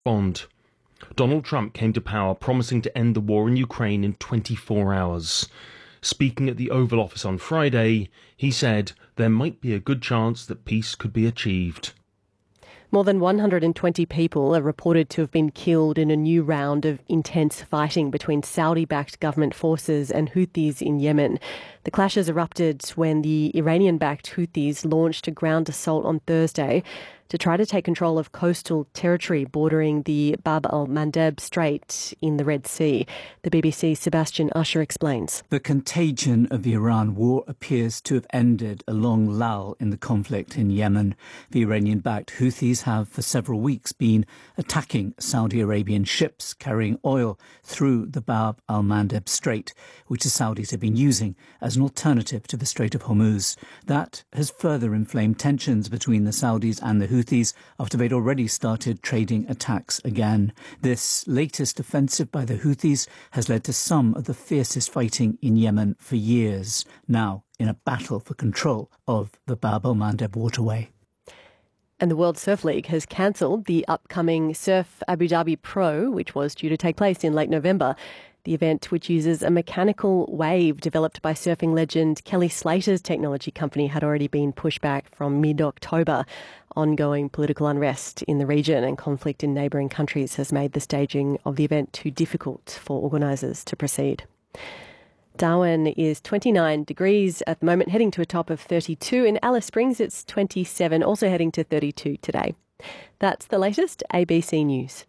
Bond. Donald Trump came to power promising to end the war in Ukraine in 24 hours. Speaking at the Oval Office on Friday, he said there might be a good chance that peace could be achieved. More than 120 people are reported to have been killed in a new round of intense fighting between Saudi-backed government forces and Houthis in Yemen. The clashes erupted when the Iranian-backed Houthis launched a ground assault on Thursday to try to take control of coastal territory bordering the Bab al-Mandeb Strait in the Red Sea. The BBC's Sebastian Usher explains. The contagion of the Iran war appears to have ended a long lull in the conflict in Yemen. The Iranian-backed Houthis have for several weeks been attacking Saudi Arabian ships carrying oil through the Bab al-Mandeb Strait, which the Saudis have been using as an alternative to the Strait of Hormuz. That has further inflamed tensions between the Saudis and the Houthis after they'd already started trading attacks again. This latest offensive by the Houthis has led to some of the fiercest fighting in Yemen for years, now in a battle for control of the Bab al-Mandeb waterway. And the World Surf League has cancelled the upcoming Surf Abu Dhabi Pro, which was due to take place in late November. The event, which uses a mechanical wave developed by surfing legend Kelly Slater's technology company, had already been pushed back from mid-October. Ongoing political unrest in the region and conflict in neighbouring countries has made the staging of the event too difficult for organisers to proceed. Darwin is 29 degrees at the moment, heading to a top of 32. In Alice Springs, it's 27, also heading to 32 today. That's the latest ABC News.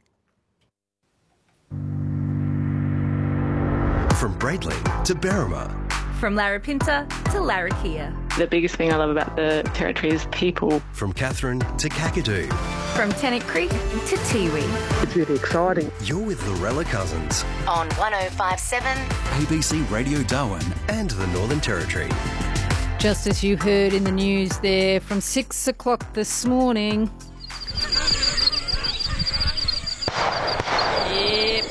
From Braidley to Berrima. From Larapinta to Larrakia. The biggest thing I love about the Territory is people. From Katherine to Kakadu. From Tennant Creek to Tiwi. It's really exciting. You're with Lorella Cousins. On 105.7 ABC Radio Darwin and the Northern Territory. Just as you heard in the news there, from 6 o'clock this morning. Yep.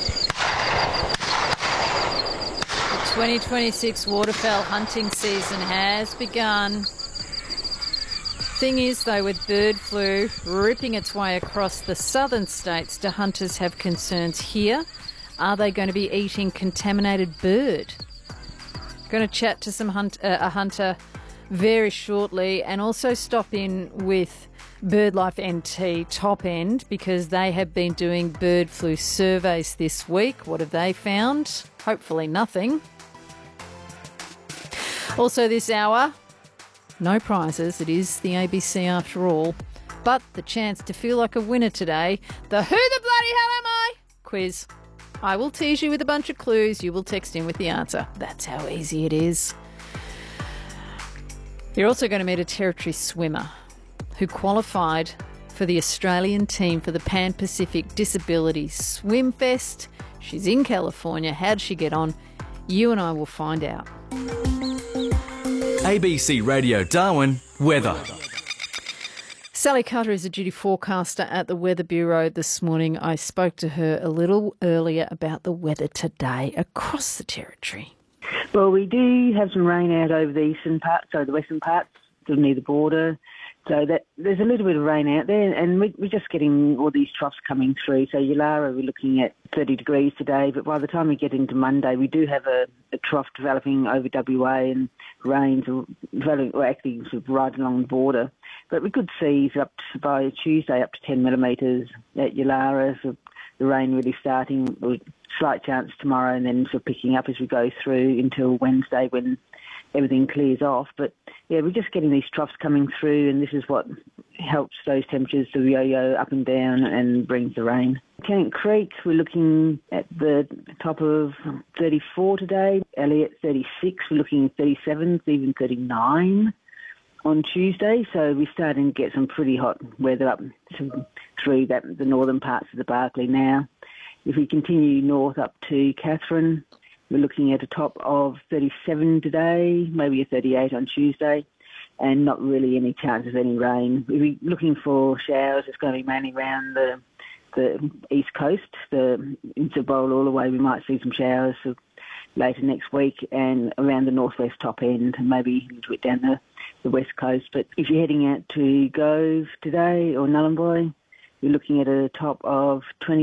The 2026 waterfowl hunting season has begun. Thing is, though, with bird flu ripping its way across the southern states, do hunters have concerns here? Are they going to be eating contaminated bird? Going to chat to a hunter very shortly, and also stop in with BirdLife NT Top End, because they have been doing bird flu surveys this week. What have they found? Hopefully nothing. Also this hour, no prizes. It is the ABC after all. But the chance to feel like a winner today, the Who the Bloody Hell Am I quiz. I will tease you with a bunch of clues. You will text in with the answer. That's how easy it is. You're also going to meet a Territory swimmer who qualified for the Australian team for the Pan Pacific Disability Swim Fest. She's in California. How'd she get on? You and I will find out. ABC Radio Darwin Weather. Sally Carter is a duty forecaster at the Weather Bureau this morning. I spoke to her a little earlier about the weather today across the Territory. Well, we do have some rain out over the eastern parts, so the western parts, sort of near the border. So that there's a little bit of rain out there, and we're just getting all these troughs coming through. So Yulara, we're looking at 30 degrees today, but by the time we get into Monday, we do have a trough developing over WA, and rains are developing, or actually sort of right along the border. But we could see up to, by Tuesday up to 10 millimetres at Yulara, so the rain really starting, with slight chance tomorrow, and then sort of picking up as we go through until Wednesday when everything clears off. But yeah, we're just getting these troughs coming through, and this is what helps those temperatures to yo-yo up and down and brings the rain. Tennant Creek, we're looking at the top of 34 today. Elliot, 36. We're looking at 37, even 39 on Tuesday. So we're starting to get some pretty hot weather up through the northern parts of the Barkly now. If we continue north up to Katherine, we're looking at a top of 37 today, maybe a 38 on Tuesday, and not really any chance of any rain. We're looking for showers. It's going to be mainly around the east coast, into Bowral-Allaway. We might see some showers later next week, and around the northwest top end, and maybe a little bit down the west coast. But if you're heading out to Gove today or Nhulunbuy, We're looking at a top of 20